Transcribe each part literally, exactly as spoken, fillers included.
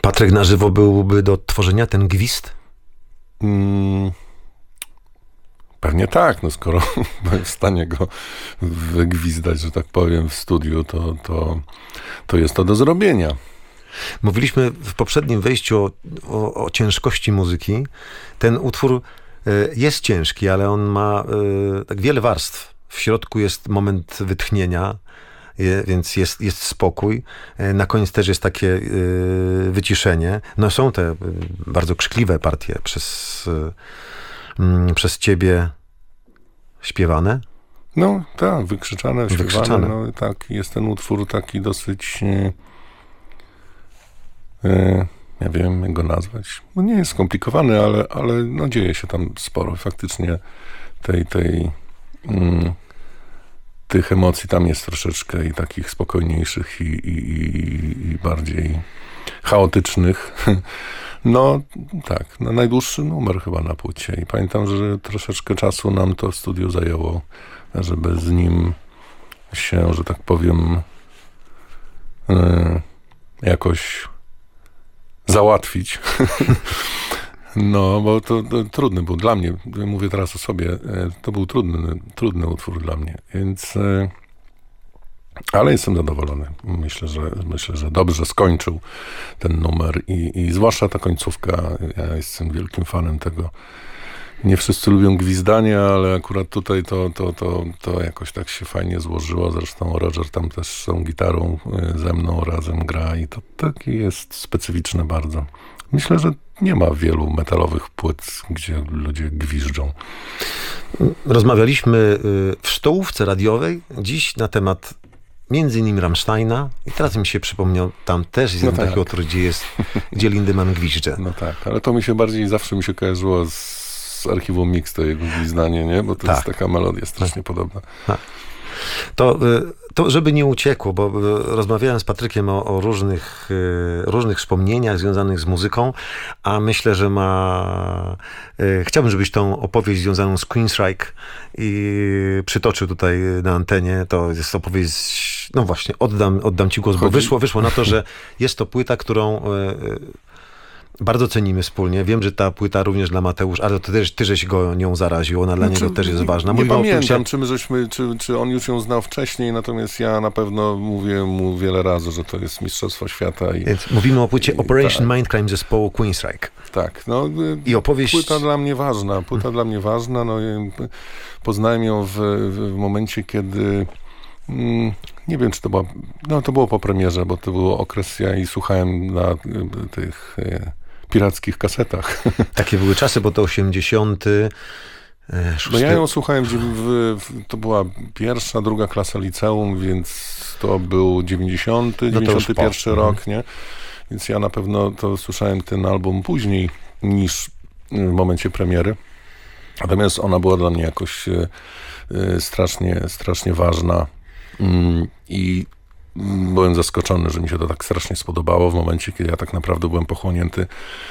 Patryk na żywo byłby do tworzenia ten gwizd? Mm, pewnie tak, no skoro byłem w stanie go wygwizdać, że tak powiem, w studiu, to, to, to jest to do zrobienia. Mówiliśmy w poprzednim wejściu o, o, o ciężkości muzyki. Ten utwór jest ciężki, ale on ma tak wiele warstw. W środku jest moment wytchnienia, więc jest, jest spokój. Na koniec też jest takie wyciszenie. No są te bardzo krzykliwe partie przez, przez ciebie śpiewane. No tak, wykrzyczane, śpiewane. Wykrzyczane. No, tak, jest ten utwór taki dosyć... Yy, ja wiem, jak go nazwać. No nie jest skomplikowany, ale, ale no dzieje się tam sporo. Faktycznie tej, tej, mm, tych emocji tam jest troszeczkę i takich spokojniejszych i, i, i, i bardziej chaotycznych. No tak, no, najdłuższy numer chyba na płycie. I pamiętam, że troszeczkę czasu nam to w studiu zajęło, żeby z nim się, że tak powiem, yy, jakoś załatwić. No, bo to, to trudny był dla mnie. Mówię teraz o sobie. To był trudny, trudny utwór dla mnie. Więc, ale jestem zadowolony. Myślę, że, myślę, że dobrze skończył ten numer i, i zwłaszcza ta końcówka. Ja jestem wielkim fanem tego. Nie wszyscy lubią gwizdanie, ale akurat tutaj to, to, to, to jakoś tak się fajnie złożyło. Zresztą Roger tam też z tą gitarą ze mną razem gra i to taki jest specyficzne bardzo. Myślę, że nie ma wielu metalowych płyt, gdzie ludzie gwiżdżą. Rozmawialiśmy w stołówce radiowej dziś na temat między innymi Rammsteina i teraz mi się przypomniał, tam też jest no jeden tak. taki utwór, gdzie jest, gdzie Lindemann gwizdże. No tak, ale to mi się bardziej, zawsze mi się kojarzyło z, z archiwum Mix, to jego gwizdanie, nie? Bo to tak. jest taka melodia strasznie tak. podobna. Tak. To, to, żeby nie uciekło, bo rozmawiałem z Patrykiem o, o różnych, różnych wspomnieniach związanych z muzyką, a myślę, że ma... Chciałbym, żebyś tą opowieść związaną z Queensryche i przytoczył tutaj na antenie. To jest opowieść... No właśnie, oddam, oddam ci głos, Chodzi... bo wyszło, wyszło na to, że jest to płyta, którą... bardzo cenimy wspólnie. Wiem, że ta płyta również dla Mateusza, ale to też ty żeś go nią zaraził, ona dla znaczy, niego też jest ważna. Nie Mówimy pamiętam, płycie... czy, my żeśmy, czy, czy on już ją znał wcześniej, natomiast ja na pewno mówię mu wiele razy, że to jest Mistrzostwo Świata. I, Więc mówimy o płycie i, Operation tak. Mindcrime zespołu Queensryche. Tak, no i opowieść... płyta dla mnie ważna, płyta hmm. dla mnie ważna. No, poznałem ją w, w momencie, kiedy mm, nie wiem, czy to była, no to było po premierze, bo to był okres, ja i słuchałem na tych pirackich kasetach. Takie były czasy, bo to osiemdziesiąty No ja ją słuchałem, w, w, to była pierwsza, druga klasa liceum, więc to był dziewięćdziesiąty, dziewięćdziesiąty pierwszy po. rok, nie? Więc ja na pewno to słyszałem ten album później niż w momencie premiery. Natomiast ona była dla mnie jakoś y, y, strasznie, strasznie ważna mm, i byłem zaskoczony, że mi się to tak strasznie spodobało w momencie, kiedy ja tak naprawdę byłem pochłonięty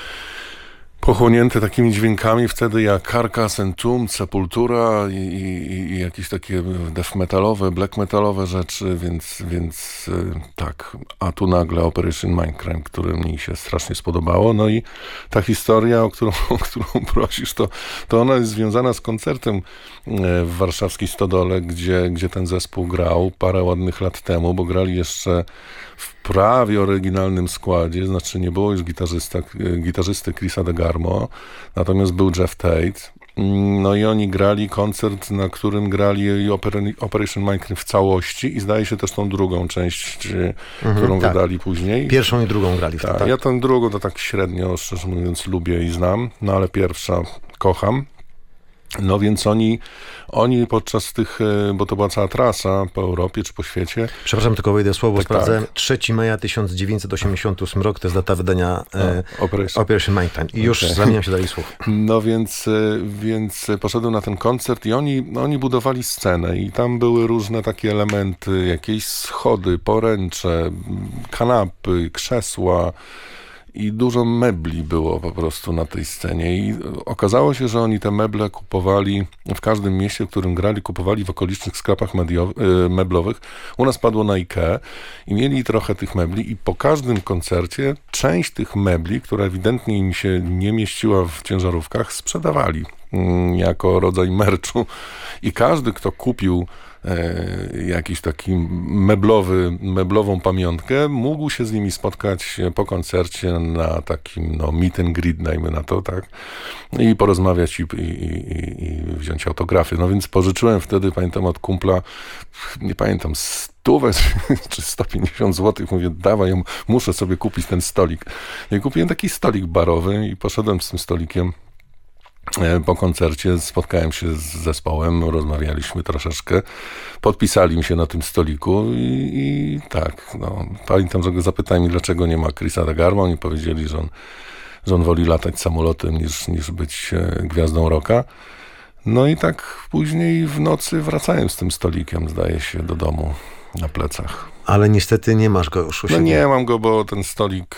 pochłonięty takimi dźwiękami wtedy jak Carcass, Entomb, Sepultura i, i, i jakieś takie death metalowe, black metalowe rzeczy, więc, więc tak. A tu nagle Operation Mindcrime, które mi się strasznie spodobało. No i ta historia, o którą, o którą prosisz, to, to ona jest związana z koncertem w warszawskiej Stodole, gdzie, gdzie ten zespół grał parę ładnych lat temu, bo grali jeszcze w prawie oryginalnym składzie, znaczy nie było już gitarzysta, gitarzysty Chrisa DeGarmo, natomiast był Jeff Tate. No i oni grali koncert, na którym grali Operation Mindcrime w całości i zdaje się też tą drugą część, mhm, którą tak. wydali później. Pierwszą i drugą grali. Tak, tak. Ja tę drugą to tak średnio, szczerze mówiąc, lubię i znam, no ale pierwsza kocham. No więc oni, oni podczas tych, bo to była cała trasa po Europie czy po świecie. Przepraszam, tylko wejdę słowo, tak, sprawdzałem. Tak. trzeciego maja tysiąc dziewięćset osiemdziesiąty ósmy rok, to jest data wydania e, Operation. Operation Mindcrime. I już okay. zamieniam się dalej słów. No więc, więc poszedłem na ten koncert i oni, oni budowali scenę i tam były różne takie elementy, jakieś schody, poręcze, kanapy, krzesła. i dużo mebli było po prostu na tej scenie i okazało się, że oni te meble kupowali w każdym mieście, w którym grali, kupowali w okolicznych sklepach medio- meblowych. U nas padło na Ikea i mieli trochę tych mebli i po każdym koncercie część tych mebli, która ewidentnie im się nie mieściła w ciężarówkach, sprzedawali jako rodzaj merchu i każdy, kto kupił e, jakiś taki meblowy, meblową pamiątkę, mógł się z nimi spotkać po koncercie na takim no, meet and greet, dajmy na to, tak, i porozmawiać i, i, i, i wziąć autografy. No więc pożyczyłem wtedy, pamiętam, od kumpla, nie pamiętam, stówę czy sto pięćdziesiąt złotych, mówię, dawaj, ja muszę sobie kupić ten stolik. I kupiłem taki stolik barowy i poszedłem z tym stolikiem po koncercie, spotkałem się z zespołem, rozmawialiśmy troszeczkę, podpisali mi się na tym stoliku i, i tak, no, pamiętam, że go zapytałem, dlaczego nie ma Chrisa Degarmo, oni powiedzieli, że on, że on woli latać samolotem niż, niż być gwiazdą rocka. No i tak później w nocy wracałem z tym stolikiem, zdaje się, do domu na plecach. Ale niestety nie masz go już u siebie. No nie mam go, bo ten stolik,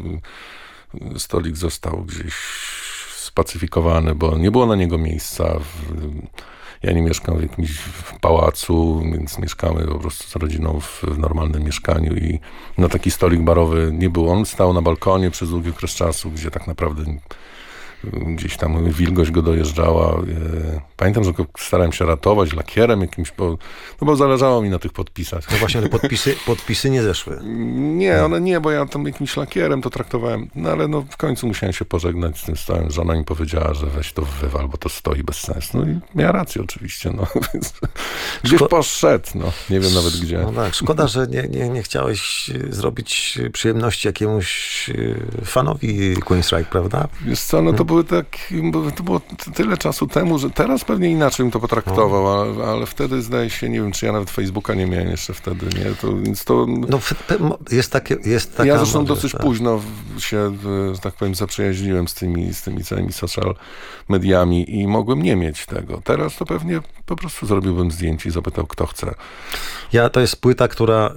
stolik został gdzieś spacyfikowany, bo nie było na niego miejsca. Ja nie mieszkam w jakimś pałacu, więc mieszkamy po prostu z rodziną w, w normalnym mieszkaniu i no taki stolik barowy nie był. On stał na balkonie przez długi okres czasu, gdzie tak naprawdę gdzieś tam wilgoć go dojeżdżała. Pamiętam, że go starałem się ratować lakierem jakimś, bo, no bo zależało mi na tych podpisach. No właśnie, ale podpisy, podpisy nie zeszły. Nie, one nie, bo ja tam jakimś lakierem to traktowałem, no ale no w końcu musiałem się pożegnać z tym stołem. Żona mi powiedziała, że weź to wywal, bo to stoi bez sensu. No i miała rację oczywiście, no. Więc gdzieś Szko- poszedł, no. Nie wiem nawet gdzie. No tak, szkoda, że nie, nie, nie chciałeś zrobić przyjemności jakiemuś fanowi Queensryche, prawda? Wiesz co, no to były tak, to było tyle czasu temu, że teraz pewnie inaczej bym to potraktował, ale, ale wtedy zdaje się, nie wiem, czy ja nawet Facebooka nie miałem jeszcze wtedy, nie? To, więc to... No, jest takie, jest taka... Ja zresztą może, dosyć tak. późno się, że tak powiem, zaprzyjaźniłem z tymi, z tymi całymi social mediami i mogłem nie mieć tego. Teraz to pewnie po prostu zrobiłbym zdjęcie i zapytał, kto chce. Ja, to jest płyta, która...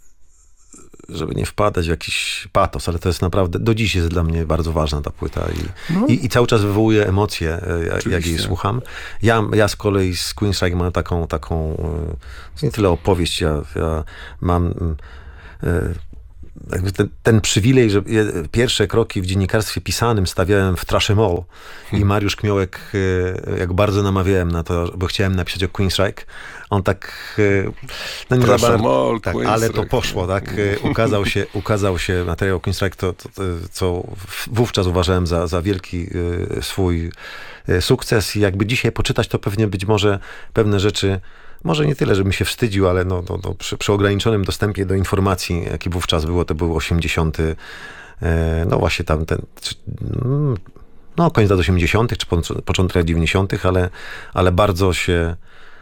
żeby nie wpadać w jakiś patos, ale to jest naprawdę, do dziś jest dla mnie bardzo ważna ta płyta i, no. i, i cały czas wywołuje emocje, jak, jak jej słucham. Ja, ja z kolei z Queensryche mam taką, taką, to nie tyle opowieść, ja, ja mam jakby ten, ten przywilej, że pierwsze kroki w dziennikarstwie pisanym stawiałem w Trash'Em i Mariusz Kmiołek, jak bardzo namawiałem na to, bo chciałem napisać o Queensryche, on tak, no nie za bardzo, tak, ale to poszło, tak, ukazał się, ukazał się materiał Queensryche, to, to, to, co wówczas uważałem za, za wielki swój sukces i jakby dzisiaj poczytać, to pewnie być może pewne rzeczy, może nie tyle, żebym się wstydził, ale no, no, no, przy, przy ograniczonym dostępie do informacji, jaki wówczas było, to był osiemdziesiąty, no właśnie tam ten, no koniec lat osiemdziesiątych, czy początek lat dziewięćdziesiątych, ale, ale bardzo się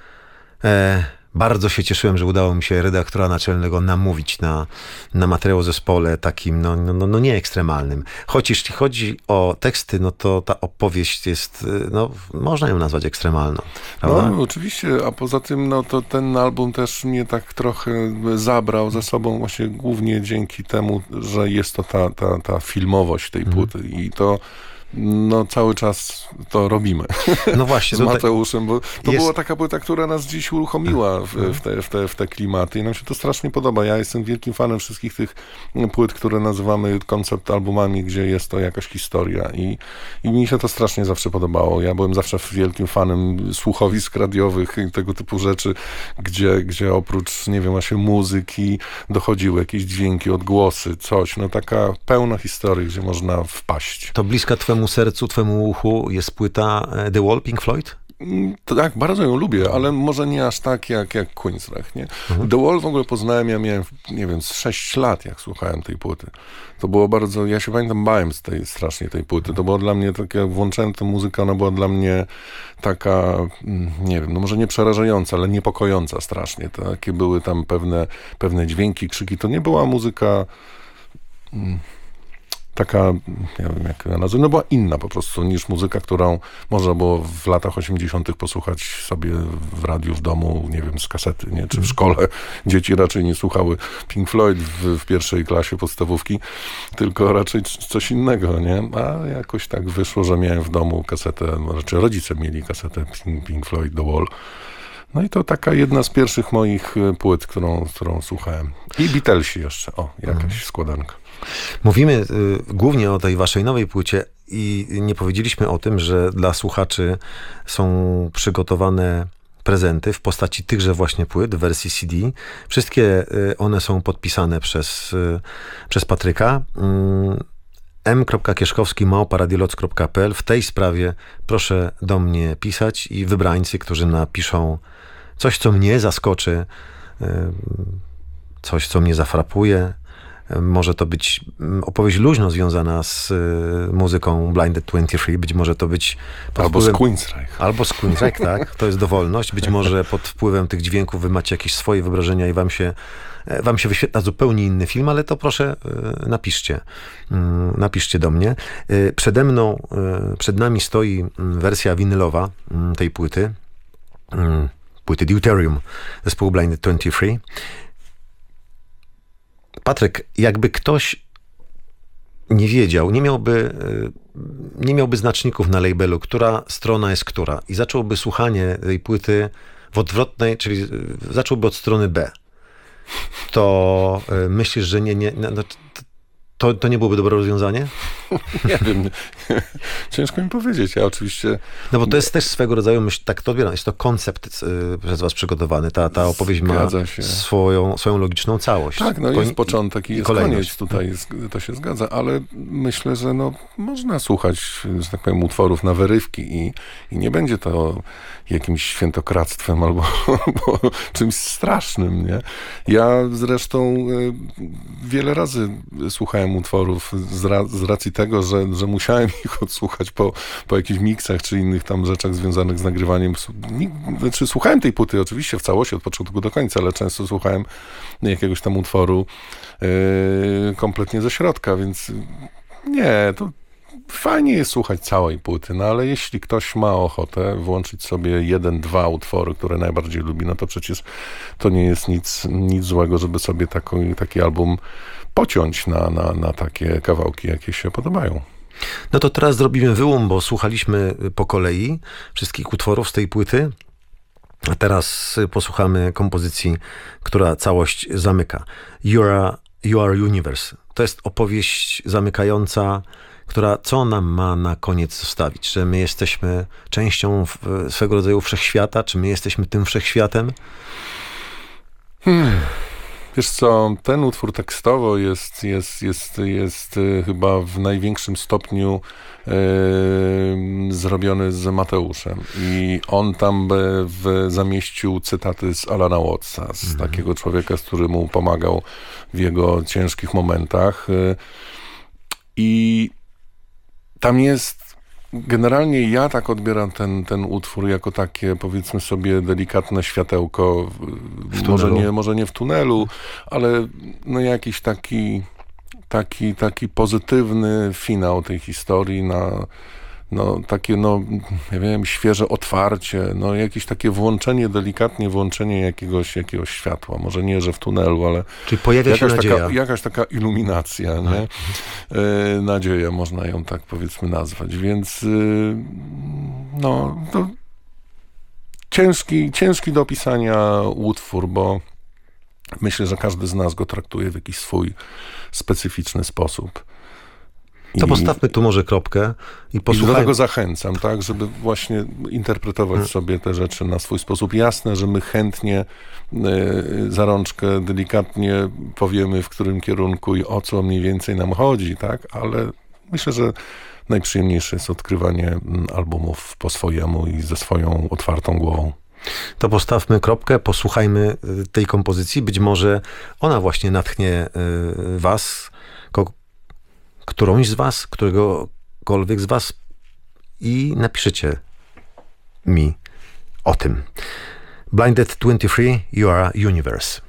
e, bardzo się cieszyłem, że udało mi się redaktora naczelnego namówić na, na materiał o zespole takim, no, no, no nie ekstremalnym. Choć jeśli chodzi o teksty, no to ta opowieść jest, no można ją nazwać ekstremalną. Prawda? No oczywiście, a poza tym, no to ten album też mnie tak trochę zabrał ze sobą właśnie głównie dzięki temu, że jest to ta, ta, ta filmowość tej płyty mm. i to no cały czas to robimy. No właśnie. Z Mateuszem, bo to jest... była taka płyta, która nas dziś uruchomiła w, w, te, w, te, w te klimaty i nam się to strasznie podoba. Ja jestem wielkim fanem wszystkich tych płyt, które nazywamy koncept albumami, gdzie jest to jakaś historia i, i mi się to strasznie zawsze podobało. Ja byłem zawsze wielkim fanem słuchowisk radiowych i tego typu rzeczy, gdzie, gdzie oprócz, nie wiem, właśnie muzyki dochodziły jakieś dźwięki, odgłosy, coś. No taka pełna historia, gdzie można wpaść. To bliska twemu sercu, twemu uchu jest płyta The Wall, Pink Floyd? Tak, bardzo ją lubię, ale może nie aż tak jak, jak Queensryche, nie? Mhm. The Wall w ogóle poznałem, ja miałem, nie wiem, z sześć lat, jak słuchałem tej płyty. To było bardzo, ja się pamiętam, bałem z tej, strasznie tej płyty. To było dla mnie takie, jak włączyłem tę muzykę, ona była dla mnie taka, nie wiem, no może nie przerażająca, ale niepokojąca strasznie. Takie były tam pewne, pewne dźwięki, krzyki. To nie była muzyka... taka, nie wiem jak ją nazwać, no była inna po prostu niż muzyka, którą można było w latach osiemdziesiątych posłuchać sobie w radiu w domu, nie wiem, z kasety, nie? Czy w szkole. Dzieci raczej nie słuchały Pink Floyd w, w pierwszej klasie podstawówki, tylko raczej coś innego, nie? A jakoś tak wyszło, że miałem w domu kasetę, raczej rodzice mieli kasetę Pink, Pink Floyd, The Wall. No i to taka jedna z pierwszych moich płyt, którą, którą słuchałem. I Beatlesi jeszcze, o, jakaś mhm. składanka. Mówimy y, głównie o tej waszej nowej płycie i nie powiedzieliśmy o tym, że dla słuchaczy są przygotowane prezenty w postaci tychże właśnie płyt w wersji C D. Wszystkie y, one są podpisane przez, y, przez Patryka. Y, m kropka kieszkowski małpa radioloc kropka p l. W tej sprawie proszę do mnie pisać i wybrańcy, którzy napiszą coś, co mnie zaskoczy, y, coś, co mnie zafrapuje. Może to być opowieść luźno związana z y, muzyką Blinded dwadzieścia trzy, być może to być... Albo wpływem, z Queensryche. Albo z Queensryche, tak. To jest dowolność. Być może pod wpływem tych dźwięków wy macie jakieś swoje wyobrażenia i wam się, wam się wyświetla zupełnie inny film, ale to proszę y, napiszcie. Y, napiszcie do mnie. Y, przede mną, y, przed nami stoi wersja winylowa y, tej płyty. Y, płyty Deuterium zespołu Blinded dwadzieścia trzy. Patryk, jakby ktoś nie wiedział, nie miałby, nie miałby znaczników na labelu, która strona jest która i zacząłby słuchanie tej płyty w odwrotnej, czyli zacząłby od strony B, to myślisz, że nie, nie, no, to, to nie byłoby dobre rozwiązanie? Nie wiem. Ciężko mi powiedzieć. Ja oczywiście... No bo to jest też swego rodzaju, myśl, tak to odbieram, jest to koncept y, przez was przygotowany. Ta, ta opowieść ma swoją, swoją logiczną całość. Tak, no jest początek i, i jest kolejność. Koniec. Tutaj jest, to się zgadza, ale myślę, że no, można słuchać, że tak powiem, utworów na wyrywki i, i nie będzie to jakimś świętokradztwem albo, albo czymś strasznym, nie? Ja zresztą y, wiele razy słuchałem utworów z, ra, z racji tego, że, że musiałem ich odsłuchać po, po jakichś miksach czy innych tam rzeczach związanych z nagrywaniem. Znaczy, słuchałem tej płyty oczywiście w całości od początku do końca, ale często słuchałem jakiegoś tam utworu yy, kompletnie ze środka, więc nie, to fajnie jest słuchać całej płyty, no ale jeśli ktoś ma ochotę włączyć sobie jeden, dwa utwory, które najbardziej lubi, no to przecież to nie jest nic, nic złego, żeby sobie taki, taki album pociąć na, na, na takie kawałki, jakie się podobają. No to teraz zrobimy wyłom, bo słuchaliśmy po kolei wszystkich utworów z tej płyty, a teraz posłuchamy kompozycji, która całość zamyka. You are, you are Universe. To jest opowieść zamykająca, która co nam ma na koniec zostawić? Że my jesteśmy częścią swego rodzaju wszechświata? Czy my jesteśmy tym wszechświatem? Hmm. Wiesz co, ten utwór tekstowo jest, jest, jest, jest y, chyba w największym stopniu y, zrobiony z Mateuszem. I on tam by w, zamieścił cytaty z Alana Wattsa, z mhm. takiego człowieka, z którym mu pomagał w jego ciężkich momentach. Y, I tam jest, generalnie ja tak odbieram ten, ten utwór jako takie, powiedzmy sobie, delikatne światełko, w może, nie, może nie w tunelu, ale no jakiś taki, taki, taki pozytywny finał tej historii na no takie, no, nie wiem, świeże otwarcie, no jakieś takie włączenie, delikatnie włączenie jakiegoś, jakiegoś światła. Może nie, że w tunelu, ale czyli pojawia się jakaś nadzieja. Taka, jakaś taka iluminacja, nie? E, nadzieja, można ją tak powiedzmy nazwać. Więc y, no, to ciężki, ciężki do opisania utwór, bo myślę, że każdy z nas go traktuje w jakiś swój specyficzny sposób. To I, postawmy tu może kropkę i posłuchajmy. I do tego zachęcam, tak, żeby właśnie interpretować hmm. sobie te rzeczy na swój sposób. Jasne, że my chętnie y, za rączkę delikatnie powiemy, w którym kierunku i o co mniej więcej nam chodzi, tak, ale myślę, że najprzyjemniejsze jest odkrywanie albumów po swojemu i ze swoją otwartą głową. To postawmy kropkę, posłuchajmy tej kompozycji. Być może ona właśnie natchnie y, was, ko- którąś z was, któregokolwiek z was i napiszecie mi o tym. Blinded dwadzieścia trzy, You Are Universe.